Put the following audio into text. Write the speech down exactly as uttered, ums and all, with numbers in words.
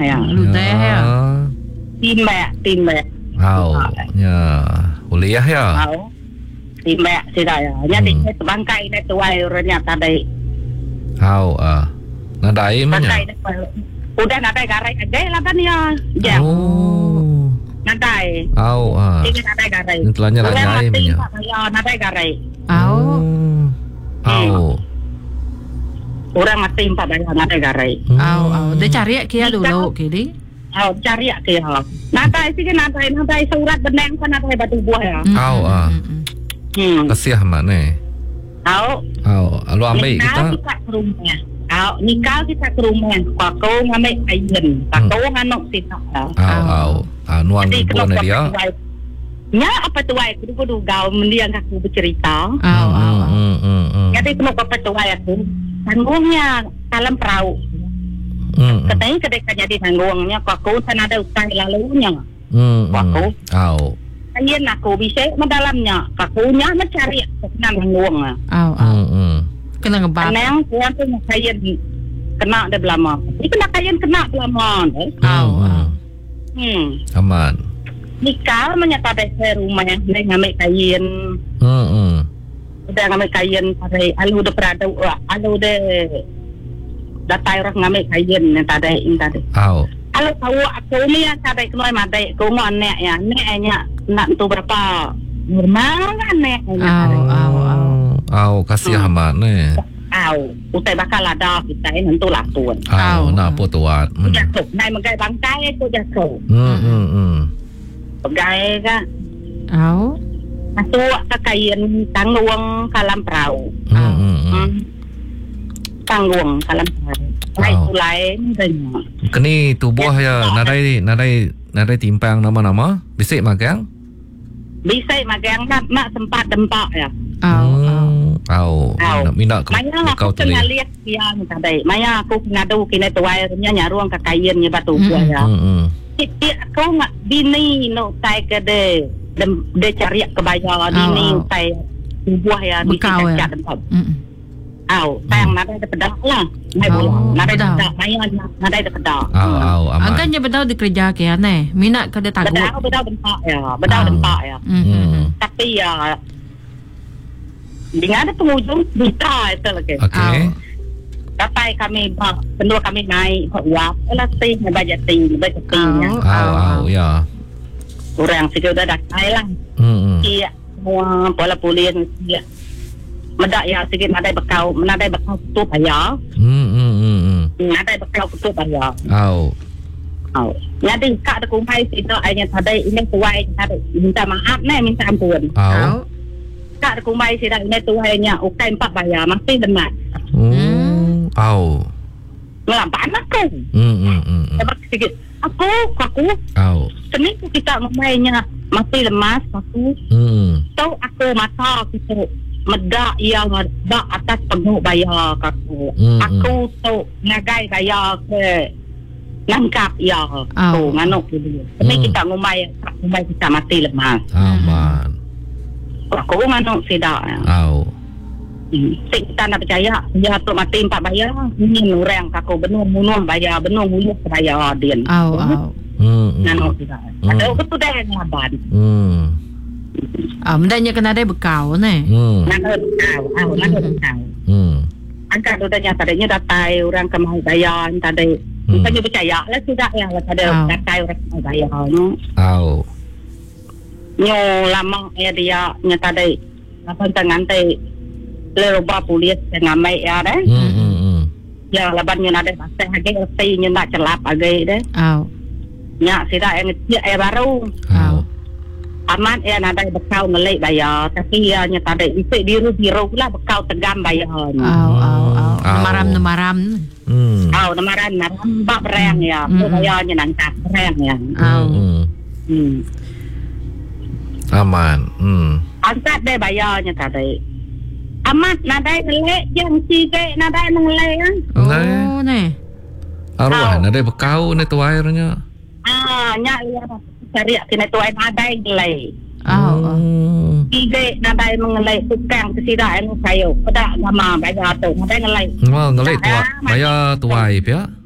ya. Luteh ya. Timbek, timbek. Au, ya. Kuliah ya. Au. Timbek sida ya. Jadi hmm. bangkai ni tuai orangnya tadi. Au ah. Nadai mana? Bangkai ni udah nadai garai aja lah kan ya. Ya. Oh. Nadai. Au ah. Ini nadai garai. Telanya nadai punya. Ya, nadai garai. Au. Au. Orang mati empat bayar nadai garai. Au, au. Dia cari kia dulu kini. Au, cari kia. Nadai sih nadai, nadai surat benang kan nadai batu buah ya. Au ah. Hmm. Kasiah mana? Au. Au, lu ambil kita. Kita ke rumah. Au, nikah kita ke rumah. Kau ngambil ayun. Kau nganok kita. Au, au. Ah, nuang ibu ni dia. Ya, apa tu ay? Kudu-kudu gaul mendiang aku bercerita. Au, au. Hmm, hmm, hmm. Jadi kenapa apa tu ay aku? Tanggungnya dalam perahu. Hmm. Katanya ketika jadi tanggungnya, aku sana ada utang lalunya. Hmm. Aku. Au. Ayun aku bisa mendalamnya. Kakunya mencari kesenangan tanggungnya. Au, au. Hmm. Kena ngebak. Karena yang tu kain kena ada belama. Ini kena kain kena belama. Au, au. Hmm. Aman. Nikah menyatakan saya rumah yang ngambil kain. Hmm. Hmm. Udah ngambil kain pada alu udah berada alu udah datai orang ngambil kain yang tadi ini tadi. Au. Alu tahu aku ni yang tadi kenal madai aku mau anek ya neknya nak tu berapa normal kan neknya. Au, au, au. Au kasih amat ni. Au, utai bakal ada kita ini tentu lah tuan. Au, nak apa tuat? Jatuh, naik mengkai bangkai aku jatuh. Hmm, hmm, hmm. Bangkai kan. Au. Masuk ke kain tanggung kalam perahu. Hmm, hmm, hmm. Tanggung kalam perahu. Lain tu lain banyak. Kini tubuh ya, nadai, nadai, nadai timpang nama-nama. Bisik magang? Bisa magang nak nak tempat tempat ya. Au, au. Au. Nak minat Maya kau aku tulis. kena lihat dia tadi. Maya aku ngadu kini tu airnya nyaruang ke kainnya batu buah ya. Hmm, hmm. Jadi aku nak bini no tai ke de de cari kebaya bini tai buah ya di cacat tempat. Au, tang nadai de pedak lah. Mai bola. Nadai pedak. Maya nadai de pedak. Au, au, aman. Angkannya bedau di kerja ke aneh. Minat ke dia takut. Bedau bedau tempat ya. Bedau tempat ya. Tapi ya dengan ada penghujung kita itu lagi. Okey. Sampai kami pendua kami naik uap, elastik baca ting, baca tingnya. Au, au, ya. Orang sikit dah dah lah. Hmm. Iya, semua bola pulien iya. Medak ya sikit nadai bekau, nadai bekau tutup ayah. Hmm, hmm, hmm. Nadai bekau tutup ayah. Au. Au. Jadi kak ada kumpai situ ayah tadi ini tuai tadi minta maaf nih, minta ampun. Au. Kak ada kumpai situ ini tuainya ukai empat bayar masih demat. Hmm. Au. Melampak aku. Hmm, hmm, hmm. Sebab sikit. Aku, aku. Au. Seni kita ngomainya masih lemas aku. Hmm. Tahu aku mata aku medak yang dak atas penuh bayar aku. Hmm, aku tahu ngagai bayar ke nangkap ya. Tu nganok dulu. Seni Hmm. kita ngomai ngomai kita mati lemas. Aman. Aku nganok sidak. Au. Sik kita nak percaya dia tu mati empat bayar. Ini orang aku benuh munuh bayar benuh munuh bayar dia. Au, au. Hmm. Nganok sidak. Ada betul dah ngaban. Hmm. Ah, mendanya kena ada bekau ni. Hmm. Nganok tahu, au nganok tahu. Hmm. Angkat udahnya tadinya datai orang kemau bayar tadi. Bukannya percaya lah sudah ya ada datai orang kemau bayar no. Au. Nyo lama ya dia nya tadi. Apa tangan teh leroba polis dengan mai ya deh. Hmm, hmm, hmm. Ya labannya ada pasal hage reti nya nak celap age deh. Au. Nya sida yang dia air baru. Au. Aman ya nadai bekau ngelek bayar tapi ya nya tadi isi biru-biru lah bekau tegam bayar. Au, au, au. Nemaram-nemaram. Hmm. Au nemaran naram bak berang ya. Bayarnya nangkap berang ya. Au. Hmm. Aman. Hmm. Angkat deh bayarnya tadi. Amat nadai ngelek yang sige nadai ngelek. Oh, ni. Arwah nadai bekau ni tu airnya. Ah, nya ya cari kena tu air nadai ngelek. Au. Sige nadai mengelek tukang kesida yang sayo. Pada lama bayar tu nadai ngelek. Wah, ngelek tu bayar tu air ya.